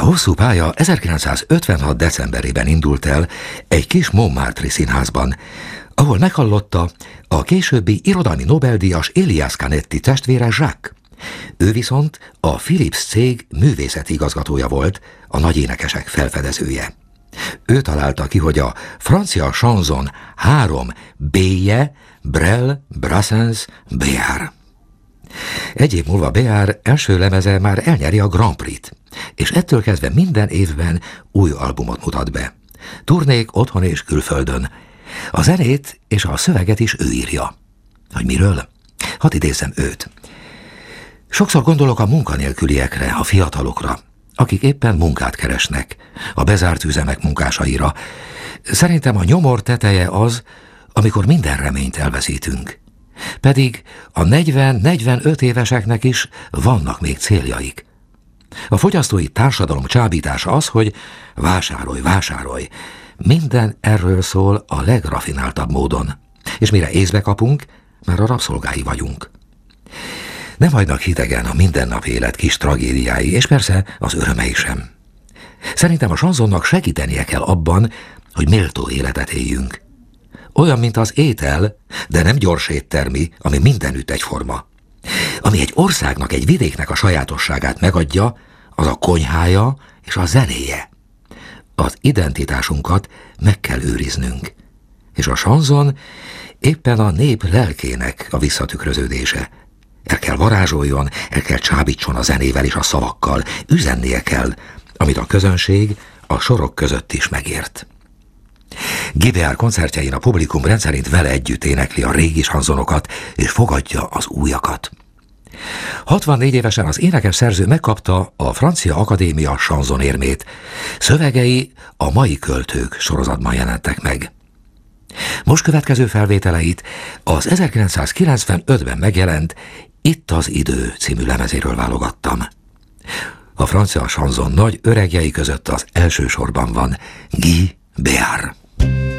hosszú pálya 1956. decemberében indult el egy kis Montmartre-i színházban, ahol meghallotta a későbbi irodalmi Nobel-díjas Elias Canetti testvére Jacques. Ő viszont a Philips cég művészeti igazgatója volt, a nagy énekesek felfedezője. Ő találta ki, hogy a francia chanson 3 B-je Brel, Brassens, Béart. Egy év múlva Béart első lemeze már elnyeri a Grand Prix-t, és ettől kezdve minden évben új albumot mutat be. Turnék otthon és külföldön. A zenét és a szöveget is ő írja. Hogy miről? Hadd idézzem őt. Sokszor gondolok a munkanélküliekre, a fiatalokra, akik éppen munkát keresnek, a bezárt üzemek munkásaira. Szerintem a nyomor teteje az, amikor minden reményt elveszítünk. Pedig a 40-45 éveseknek is vannak még céljaik. A fogyasztói társadalom csábítása az, hogy vásárolj, vásárolj. Minden erről szól a legrafináltabb módon. És mire észbe kapunk, már a rabszolgái vagyunk. Nem hagynak hidegen a mindennapi élet kis tragédiái, és persze az örömei sem. Szerintem a chansonnak segítenie kell abban, hogy méltó életet éljünk. Olyan, mint az étel, de nem gyors éttermi, ami mindenütt egyforma. Ami egy országnak, egy vidéknek a sajátosságát megadja, az a konyhája és a zenéje. Az identitásunkat meg kell őriznünk. És a chanson éppen a nép lelkének a visszatükröződése. El kell varázsoljon, el kell csábítson a zenével és a szavakkal, üzennie kell, amit a közönség a sorok között is megért. Guy Béart koncertjein a publikum rendszerint vele együtt énekli a régi chansonokat és fogadja az újakat. 64 évesen az énekes szerző megkapta a Francia Akadémia chansonérmét. Szövegei a Mai költők sorozatban jelentek meg. Most következő felvételeit az 1995-ben megjelent Itt az idő című lemezéről válogattam. A francia chanson nagy öregjei között az első sorban van Guy Béart.